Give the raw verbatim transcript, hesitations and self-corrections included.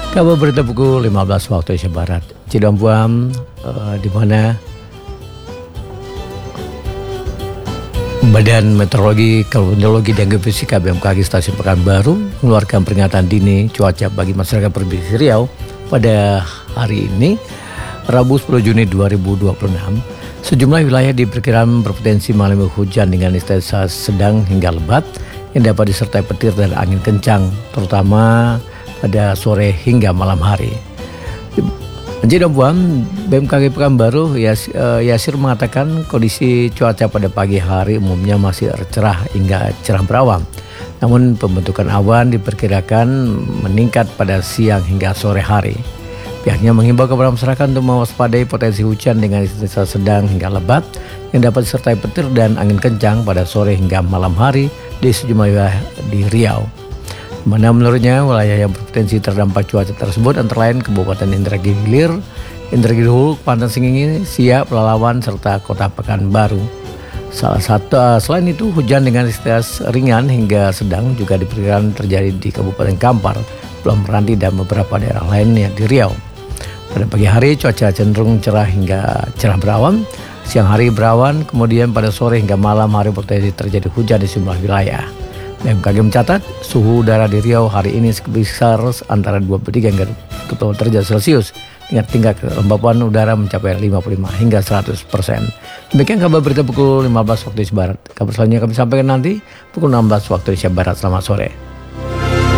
Kabar berita pukul lima belas waktu Indonesia Barat. Cidombuam, uh, di mana Badan Meteorologi, Klimatologi dan Geofisika B M K G Stasiun Pekanbaru mengeluarkan peringatan dini cuaca bagi masyarakat Provinsi Riau pada hari ini, Rabu sepuluh Juni dua ribu dua puluh enam. Sejumlah wilayah diperkirakan berpotensi mengalami hujan dengan intensitas sedang hingga lebat yang dapat disertai petir dan angin kencang, terutama pada sore hingga malam hari. Cidombuam, B M K G Pekanbaru, Yasir mengatakan kondisi cuaca pada pagi hari umumnya masih cerah hingga cerah berawan. Namun pembentukan awan diperkirakan meningkat pada siang hingga sore hari. Pihaknya menghimbau kepada masyarakat untuk mewaspadai potensi hujan dengan intensitas sedang hingga lebat yang dapat disertai petir dan angin kencang pada sore hingga malam hari di sejumlah wilayah di Riau. Mana menurutnya wilayah yang berpotensi terdampak cuaca tersebut antara lain Kabupaten Indragiri Hilir, Indragiri Hulu, Pantai Singingi, Siak, Pelalawan, serta Kota Pekanbaru. Salah satu selain itu hujan dengan intensitas ringan hingga sedang juga diperkirakan terjadi di Kabupaten Kampar, Pulau Meranti dan beberapa daerah lainnya di Riau. Pada pagi hari cuaca cenderung cerah hingga cerah berawan, siang hari berawan, kemudian pada sore hingga malam hari potensi terjadi hujan di sejumlah wilayah. B M K G mencatat suhu udara di Riau hari ini sebesar antara dua puluh tiga hingga dua puluh derajat Celcius dengan tingkat kelembapan udara mencapai lima puluh lima hingga seratus persen. Demikian kabar berita pukul lima belas waktu Indonesia Barat. Kabar selanjutnya kami sampaikan nanti pukul enam belas waktu Indonesia Barat. Selamat sore.